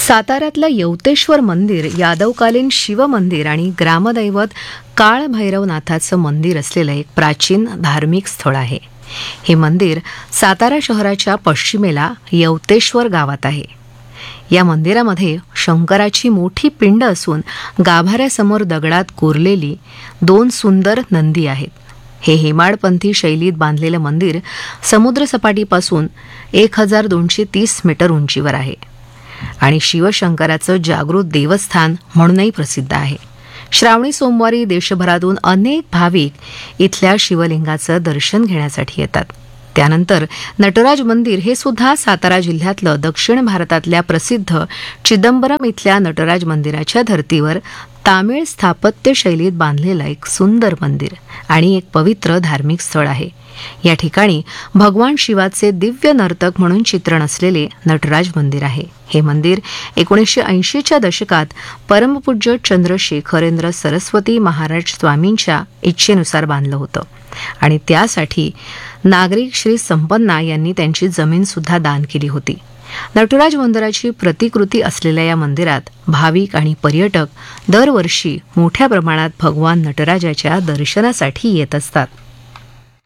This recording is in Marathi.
साताऱ्यातलं यवतेश्वर मंदिर यादवकालीन शिवमंदिर आणि ग्रामदैवत काळभैरवनाथाचं मंदिर असलेलं एक प्राचीन धार्मिक स्थळ आहे. हे मंदिर सातारा शहराच्या पश्चिमेला यवतेश्वर गावात आहे. या मंदिरामध्ये शंकराची मोठी पिंड असून गाभाऱ्यासमोर दगडात कोरलेली 2 सुंदर नंदी आहेत. हे हेमाडपंथी शैलीत बांधलेलं मंदिर समुद्रसपाटीपासून 1230 मीटर उंचीवर आहे आणि शिवशंकराचं जागृत देवस्थान म्हणूनही प्रसिद्ध आहे. श्रावणी सोमवारी देशभरातून अनेक भाविक इथल्या शिवलिंगाचं दर्शन घेण्यासाठी येतात. त्यानंतर नटराज मंदिर हे सुद्धा सातारा जिल्ह्यातलं दक्षिण भारतातल्या प्रसिद्ध चिदंबरम इथल्या नटराज मंदिराच्या धर्तीवर तामिळ स्थापत्य शैलीत बांधलेलं एक सुंदर मंदिर आणि एक पवित्र धार्मिक स्थळ आहे. या ठिकाणी भगवान शिवाचे दिव्य नर्तक म्हणून चित्रण असलेले नटराज मंदिर आहे. हे मंदिर 1980च्या दशकात परमपूज्य चंद्रशेखरेंद्र सरस्वती महाराज स्वामींच्या इच्छेनुसार बांधलं होतं आणि त्यासाठी नागरिक श्री संपन्ना यांनी त्यांची जमीन सुद्धा दान केली होती. नटराज मंदिराची प्रतिकृती असलेल्या या मंदिरात भाविक आणि पर्यटक दरवर्षी मोठ्या प्रमाणात भगवान नटराजाच्या दर्शनासाठी येत असतात.